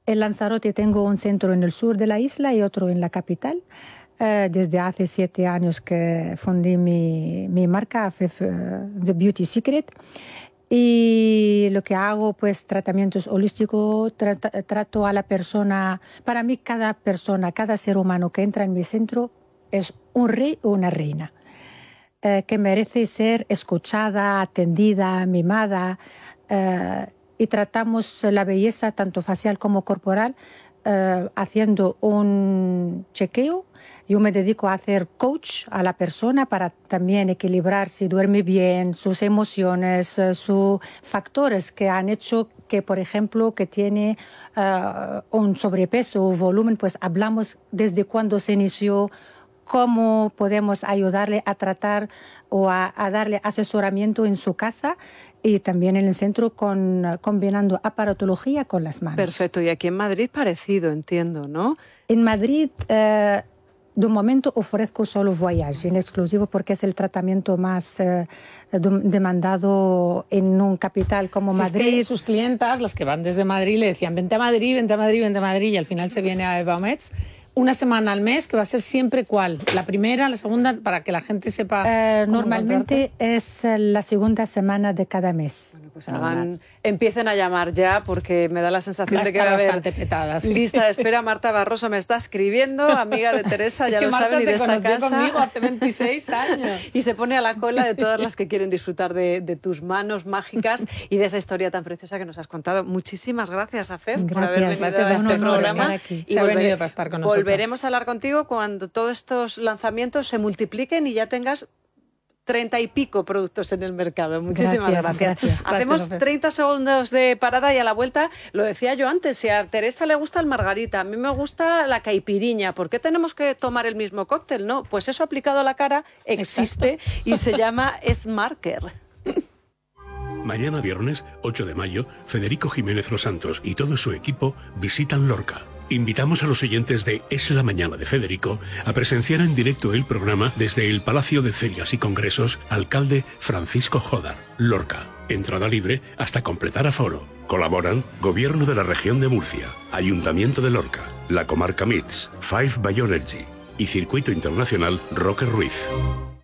En Lanzarote tengo un centro en el sur de la isla y otro en la capital. Desde hace 7 años que fundé mi marca, The Beauty Secret. Y lo que hago, pues, tratamientos holísticos, trato a la persona. Para mí, cada persona, cada ser humano que entra en mi centro es un rey o una reina, que merece ser escuchada, atendida, mimada. Y tratamos la belleza, tanto facial como corporal, haciendo un chequeo. Yo me dedico a hacer coach a la persona para también equilibrar si duerme bien, sus emociones, sus factores que han hecho que, por ejemplo, que tiene un sobrepeso o volumen, pues hablamos desde cuándo se inició, cómo podemos ayudarle a tratar o a darle asesoramiento en su casa y también en el centro combinando aparatología con las manos. Perfecto. Y aquí en Madrid parecido, entiendo, ¿no? En Madrid, de momento ofrezco solo Voyage en exclusivo porque es el tratamiento más demandado en un capital como Madrid. Es que sus clientas, las que van desde Madrid, le decían vente a Madrid, vente a Madrid, vente a Madrid, y al final se viene a Ebaumets. Una semana al mes, que va a ser siempre ¿cuál? ¿La primera, la segunda? Para que la gente sepa. Normalmente es la segunda semana de cada mes. Bueno, pues empiecen a llamar ya, porque me da la sensación de que va a haber bastante petada, sí. Lista de espera. Marta Barroso me está escribiendo, amiga de Teresa, ya es que lo Marta saben, y de esta casa. Conmigo hace 26 años. Y se pone a la cola de todas las que quieren disfrutar de tus manos mágicas y de esa historia tan preciosa que nos has contado. Muchísimas gracias, Afef, por haber venido a este programa. Y se ha venido para estar con nosotros. Volveremos a hablar contigo cuando todos estos lanzamientos se multipliquen y ya tengas 30 y pico productos en el mercado. Muchísimas gracias. Hacemos 30 segundos de parada y a la vuelta, lo decía yo antes, si a Teresa le gusta el margarita, a mí me gusta la caipiriña, ¿por qué tenemos que tomar el mismo cóctel? No, pues eso aplicado a la cara existe. Y se llama Smarker. Mañana viernes, 8 de mayo, Federico Jiménez Los Santos y todo su equipo visitan Lorca. Invitamos a los oyentes de Es la Mañana de Federico a presenciar en directo el programa desde el Palacio de Ferias y Congresos Alcalde Francisco Jodar, Lorca. Entrada libre hasta completar aforo. Colaboran Gobierno de la Región de Murcia, Ayuntamiento de Lorca, la Comarca MITS, Five Bioenergy y Circuito Internacional Roque Ruiz.